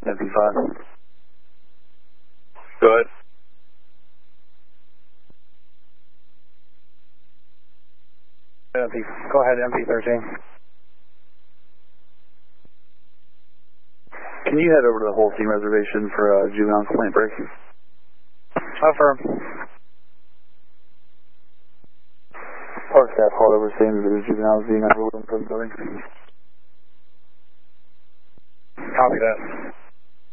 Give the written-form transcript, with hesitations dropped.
MP5. Go ahead. Go ahead, MP13. Can you head over to the Holstein Reservation for a juvenile complaint break? Affirm. Park staff called over saying that the juveniles being unruly in front of the building. Copy that.